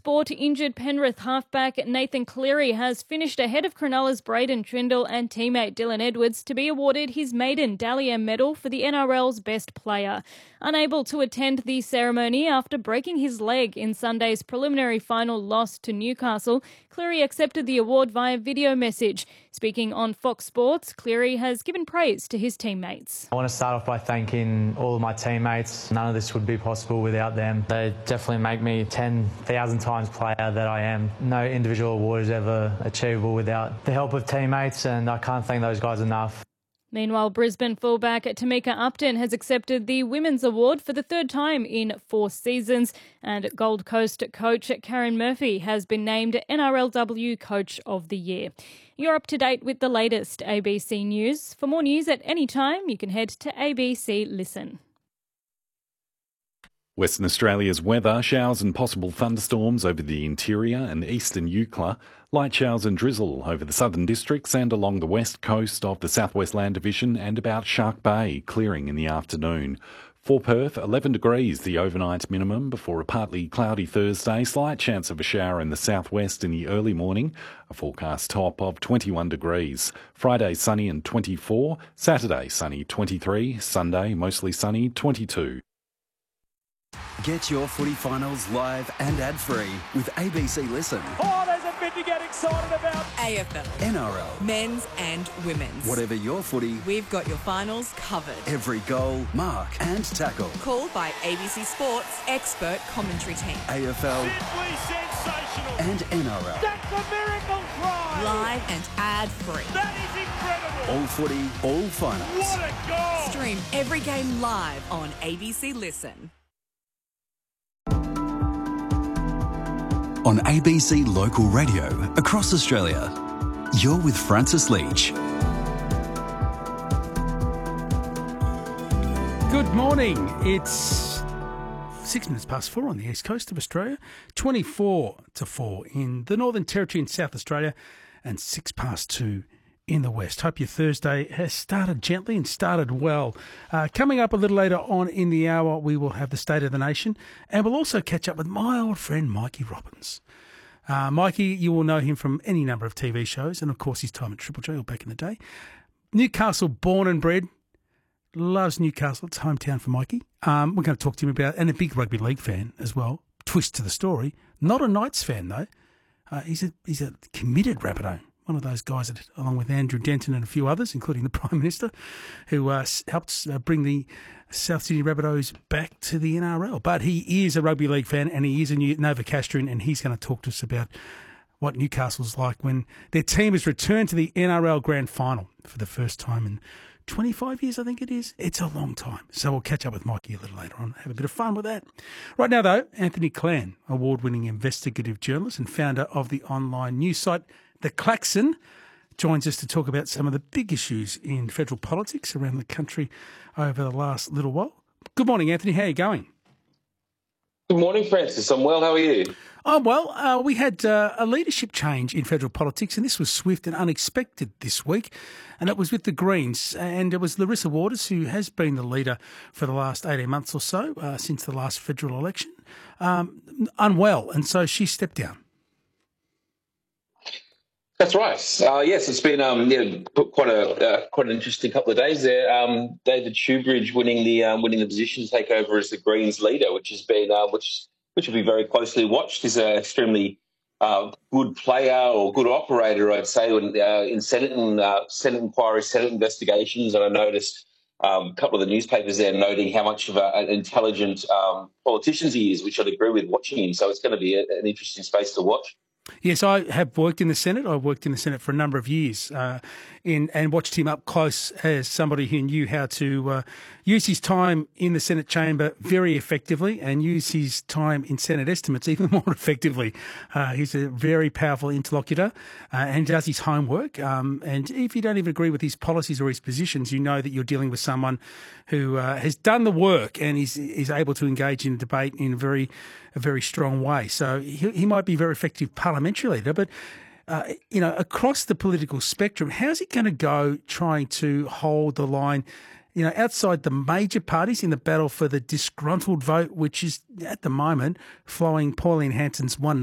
sport, injured Penrith halfback Nathan Cleary has finished ahead of Cronulla's Braden Trindle and teammate Dylan Edwards to be awarded his maiden Dally M medal for the NRL's best player. Unable to attend the ceremony after breaking his leg in Sunday's preliminary final loss to Newcastle, Cleary accepted the award via video message. Speaking on Fox Sports, Cleary has given praise to his teammates. I want to start off by thanking all of my teammates. None of this would be possible without them. They definitely make me 10,000 times player that I am. No individual award is ever achievable without the help of teammates, and I can't thank those guys enough. Meanwhile, Brisbane fullback Tamika Upton has accepted the Women's Award for the third time in 4 seasons, and Gold Coast coach Karen Murphy has been named NRLW Coach of the Year. You're up to date with the latest ABC News. For more news at any time, you can head to ABC Listen. Western Australia's weather: showers and possible thunderstorms over the interior and eastern Eucla, light showers and drizzle over the southern districts and along the west coast of the Southwest Land Division and about Shark Bay, clearing in the afternoon. For Perth, 11 degrees the overnight minimum before a partly cloudy Thursday, slight chance of a shower in the southwest in the early morning, a forecast top of 21 degrees. Friday sunny and 24, Saturday sunny 23, Sunday mostly sunny 22. Get your footy finals live and ad-free with ABC Listen. Oh, there's a bit to get excited about. AFL, NRL, men's and women's. Whatever your footy, We've got your finals covered. every goal, mark and tackle. Called by ABC Sports expert commentary team. AFL Simply sensational. and NRL. That's a miracle try. Live and ad-free. That is incredible. All footy, all finals. What a goal. Stream every game live on ABC Listen. On ABC Local Radio across Australia, you're with Francis Leach. Good morning. It's 6 minutes past 4 on the east coast of Australia, 24 to 4 in the Northern Territory in South Australia, and 6 past 2 in the west. Hope your Thursday has started gently and started well. Coming up a little later on in the hour, we will have the State of the Nation, and we'll also catch up with my old friend Mikey Robbins. Mikey, you will know him from any number of TV shows, and of course his time at Triple J back in the day. Newcastle born and bred, loves Newcastle. It's hometown for Mikey. We're going to talk to him about, and a big rugby league fan as well. Twist to the story. Not a Knights fan though. He's a committed Rabbitoh. One of those guys that, along with Andrew Denton and a few others, including the Prime Minister, who helped bring the South Sydney Rabbitohs back to the NRL. But he is a rugby league fan, and he is a Novocastrian, and he's going to talk to us about what Newcastle's like when their team has returned to the NRL Grand Final for the first time in 25 years, I think it is. It's a long time. So we'll catch up with Mikey a little later on, have a bit of fun with that. Right now, though, Anthony Clan, award-winning investigative journalist and founder of the online news site The Klaxon, joins us to talk about some of the big issues in federal politics around the country over the last little while. Good morning, Anthony. How are you going? Good morning, Francis. I'm well. How are you? Oh, well, we had a leadership change in federal politics, and this was swift and unexpected this week, and it was with the Greens, and it was Larissa Waters, who has been the leader for the last 18 months or so, since the last federal election, unwell, and so she stepped down. That's right. Yes, it's been quite an interesting couple of days there. David Shoebridge winning the position to take over as the Greens leader, which has been which will be very closely watched. He's an extremely good player or good operator, I'd say, in Senate inquiries, Senate investigations. And I noticed a couple of the newspapers there noting how much of an intelligent politician he is, which I'd agree with watching him. So it's going to be an interesting space to watch. Yes, I have worked in the Senate. I've worked in the Senate for a number of years and watched him up close as somebody who knew how to use his time in the Senate chamber very effectively and use his time in Senate estimates even more effectively. He's a very powerful interlocutor and does his homework. And if you don't even agree with his policies or his positions, you know that you're dealing with someone who has done the work and is able to engage in debate in a very strong way. So he might be a very effective parliamentary leader, but across the political spectrum, how's he going to go trying to hold the line, outside the major parties in the battle for the disgruntled vote, which is at the moment flowing Pauline Hanson's one